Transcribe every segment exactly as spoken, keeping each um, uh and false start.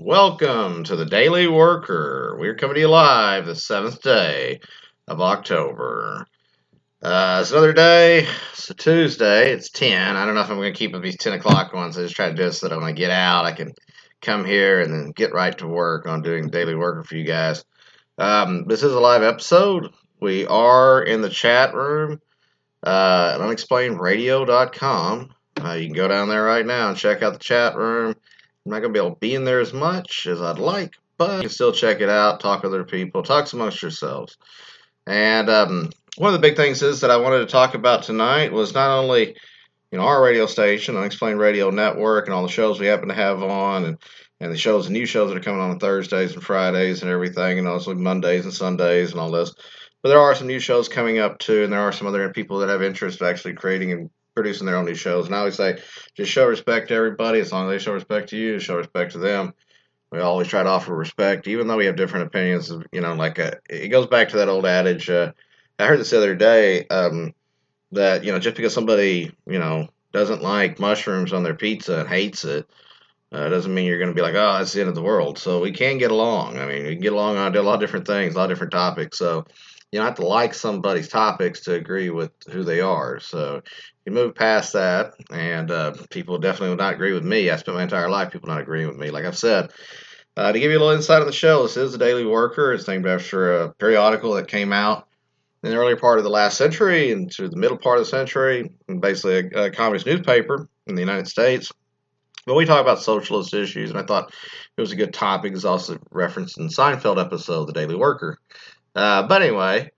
Welcome to the Daily Worker. We're coming to you live the seventh day of October. Uh, it's another day. It's a Tuesday. It's ten. I don't know if I'm going to keep up these ten o'clock ones. I just try to do this so that when I get out, I can come here and then get right to work on doing Daily Worker for you guys. Um, this is a live episode. We are in the chat room uh, at unexplained radio dot com. Uh, you can go down there right now and check out the chat room. I'm not going to be able to be in there as much as I'd like, but you can still check it out, talk with other people, talk amongst yourselves. And um, one of the big things is that I wanted to talk about tonight was not only you know our radio station, Unexplained Radio Network, and all the shows we happen to have on, and, and the shows, the new shows that are coming on on Thursdays and Fridays and everything, and also Mondays and Sundays and all this. But there are some new shows coming up too, and there are some other people that have interest in actually creating and producing their own new shows. And I always say, just show respect to everybody. As long as they show respect to you, show respect to them. We always try to offer respect, even though we have different opinions. You know, like a, it goes back to that old adage. Uh, I heard this the other day um, that you know, just because somebody you know doesn't like mushrooms on their pizza and hates it, uh, doesn't mean you're going to be like, oh, that's the end of the world. So we can get along. I mean, we can get along on a lot of different things, a lot of different topics. So you don't have to like somebody's topics to agree with who they are. So you move past that, and uh, people definitely will not agree with me. I spent my entire life people not agreeing with me. Like I've said, uh, to give you a little insight on the show, this is the Daily Worker. It's named after a periodical that came out in the earlier part of the last century and to the middle part of the century, and basically a, a communist newspaper in the United States. But we talk about socialist issues, and I thought it was a good topic. It's also referenced in the Seinfeld episode, The Daily Worker. Uh, but anyway,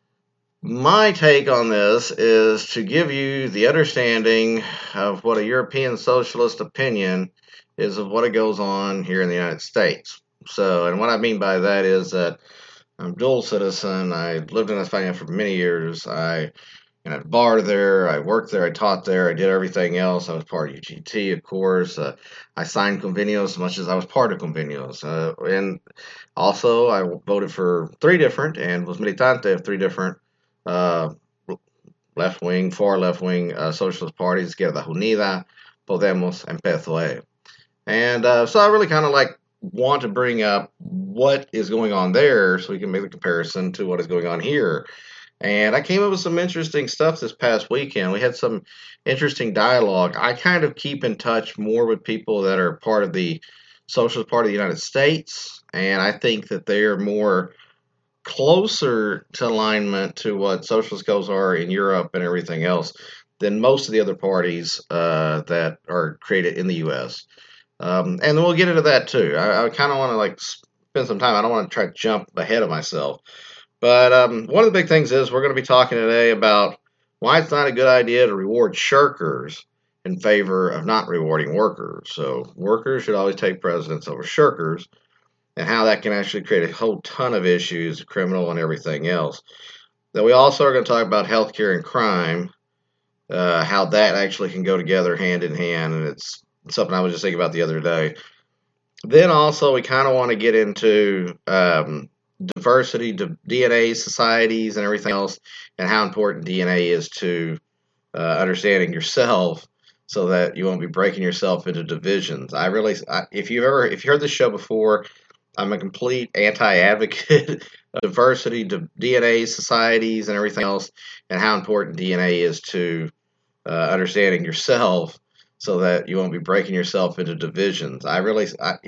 my take on this is to give you the understanding of what a European socialist opinion is of what goes on here in the United States. So, and what I mean by that is that I'm dual citizen. I lived in España for many years. I you know, barred there. I worked there. I taught there. I did everything else. I was part of U G T, of course. Uh, I signed convenios as much as I was part of convenios. Uh, and also, I voted for three different and was militante of three different uh, left-wing, far left-wing uh, socialist parties, Izquierda Unida, Podemos, and P S O E. And uh, so I really kind of like want to bring up what is going on there so we can make the comparison to what is going on here. And I came up with some interesting stuff this past weekend. We had some interesting dialogue. I kind of keep in touch more with people that are part of the Socialist Party of the United States, and I think that they are more closer to alignment to what socialist goals are in Europe and everything else than most of the other parties uh, that are created in the U S. Um, and we'll get into that too. I, I kind of want to like spend some time. I don't want to try to jump ahead of myself. But um, one of the big things is we're going to be talking today about why it's not a good idea to reward shirkers in favor of not rewarding workers. So workers should always take precedence over shirkers, and how that can actually create a whole ton of issues, criminal and everything else. Then we also are going to talk about healthcare and crime, uh, how that actually can go together hand in hand, and it's something I was just thinking about the other day. Then also we kind of want to get into um, diversity, D N A societies and everything else, and how important D N A is to uh, understanding yourself so that you won't be breaking yourself into divisions. I really, I, if you've ever, if you heard this show before, I'm a complete anti-advocate of diversity, D N A societies and everything else, and how important D N A is to uh, understanding yourself so that you won't be breaking yourself into divisions. I really, I,